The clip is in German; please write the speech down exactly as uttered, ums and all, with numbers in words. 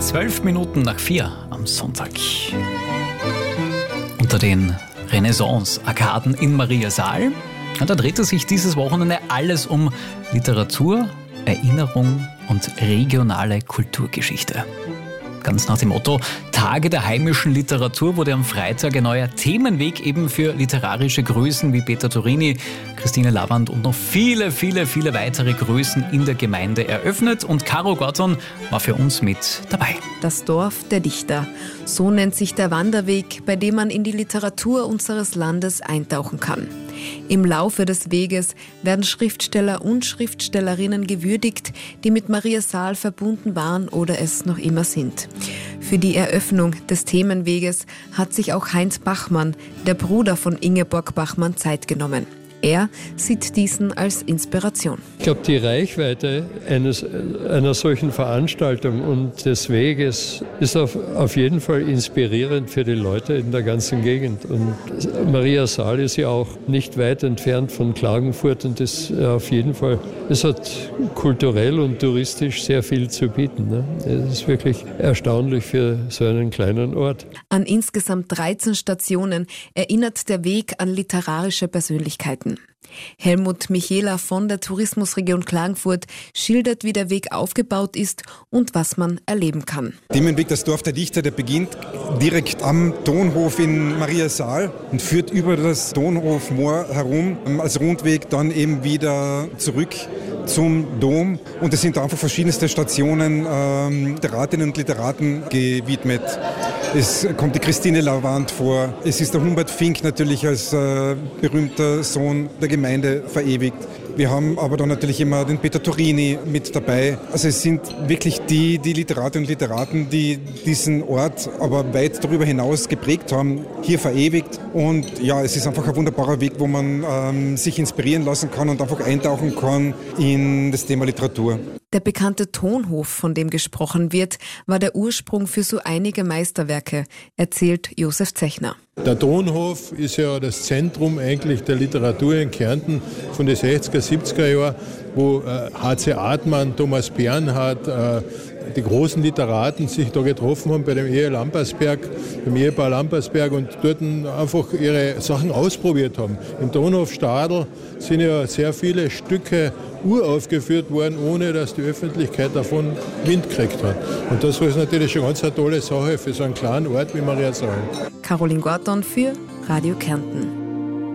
Zwölf Minuten nach vier am Sonntag. Unter den Renaissance-Arkaden in Mariasaal, da drehte sich dieses Wochenende alles um Literatur, Erinnerung und regionale Kulturgeschichte. Ganz nach dem Motto Tage der heimischen Literatur wurde am Freitag ein neuer Themenweg eben für literarische Größen wie Peter Turini, Christine Lavand und noch viele, viele, viele weitere Größen in der Gemeinde eröffnet. Und Caro Gordon war für uns mit dabei. Das Dorf der Dichter. So nennt sich der Wanderweg, bei dem man in die Literatur unseres Landes eintauchen kann. Im Laufe des Weges werden Schriftsteller und Schriftstellerinnen gewürdigt, die mit Mariasaal verbunden waren oder es noch immer sind. Für die Eröffnung des Themenweges hat sich auch Heinz Bachmann, der Bruder von Ingeborg Bachmann, Zeit genommen. Er sieht diesen als Inspiration. Ich glaube, die Reichweite eines, einer solchen Veranstaltung und des Weges ist auf, auf jeden Fall inspirierend für die Leute in der ganzen Gegend. Und Mariasaal ist ja auch nicht weit entfernt von Klagenfurt und ist auf jeden Fall, es hat kulturell und touristisch sehr viel zu bieten. Ne? Es ist wirklich erstaunlich für so einen kleinen Ort. An insgesamt dreizehn Stationen erinnert der Weg an literarische Persönlichkeiten. Helmut Michela von der Tourismusregion Klagenfurt schildert, wie der Weg aufgebaut ist und was man erleben kann. Themenweg, das Dorf der Dichter, der beginnt direkt am Tonhof in Mariasaal und führt über das Tonhofmoor herum, als Rundweg dann eben wieder zurück zum Dom. Und es sind einfach verschiedenste Stationen ähm, Literatinnen und Literaten gewidmet. Es kommt die Christine Lavand vor. Es ist der Humbert Fink natürlich als äh, berühmter Sohn der Gemeinde verewigt. Wir haben aber dann natürlich immer den Peter Turini mit dabei. Also es sind wirklich die, die Literatinnen und Literaten, die diesen Ort aber weit darüber hinaus geprägt haben, hier verewigt. Und ja, es ist einfach ein wunderbarer Weg, wo man ähm, sich inspirieren lassen kann und einfach eintauchen kann in das Thema Literatur. Der bekannte Tonhof, von dem gesprochen wird, war der Ursprung für so einige Meisterwerke, erzählt Josef Zechner. Der Tonhof ist ja das Zentrum eigentlich der Literatur in Kärnten von den sechziger, siebziger Jahren, wo äh, H C Artmann, Thomas Bernhard, äh, die großen Literaten sich da getroffen haben bei dem Ehe Lampersberg, beim Ehepaar Lampersberg und dort einfach ihre Sachen ausprobiert haben. Im Tonhof Stadl sind ja sehr viele Stücke uraufgeführt worden, ohne dass die Öffentlichkeit davon Wind gekriegt hat. Und das war natürlich schon ganz eine tolle Sache für so einen kleinen Ort wie Mariasaal. Caroline Gordon für Radio Kärnten.